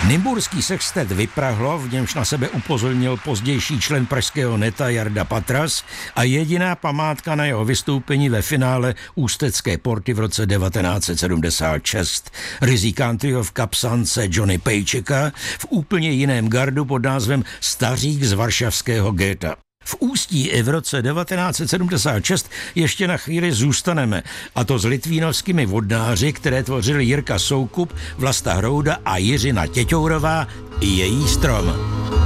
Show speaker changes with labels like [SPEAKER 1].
[SPEAKER 1] Nymburský sextet vyprahlo, v němž na sebe upozornil pozdější člen pražského Neta Jarda Patras a jediná památka na jeho vystoupení ve finále Ústecké Porty v roce 1976. Rizikantýho v kapsance Johnny Pejčeka v úplně jiném gardu pod názvem Stařík z varšavského géta. V Ústí i v roce 1976 ještě na chvíli zůstaneme, a to s litvínovskými vodnáři, které tvořili Jirka Soukup, Vlasta Hrouda a Jiřina Těťourová i její strom.